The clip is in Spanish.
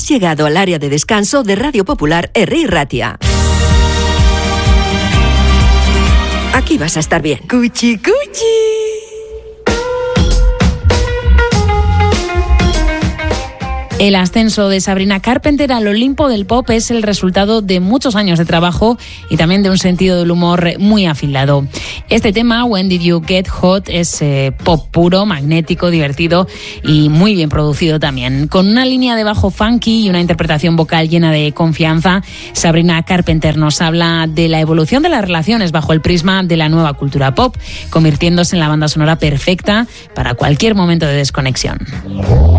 Has llegado al área de descanso de Radio Popular Herri Ratia. Aquí vas a estar bien. Cuchi, cuchi. El ascenso de Sabrina Carpenter al Olimpo del pop es el resultado de muchos años de trabajo y también de un sentido del humor muy afilado. Este tema, When Did You Get Hot, es pop puro, magnético, divertido y muy bien producido también. Con una línea de bajo funky y una interpretación vocal llena de confianza, Sabrina Carpenter nos habla de la evolución de las relaciones bajo el prisma de la nueva cultura pop, convirtiéndose en la banda sonora perfecta para cualquier momento de desconexión.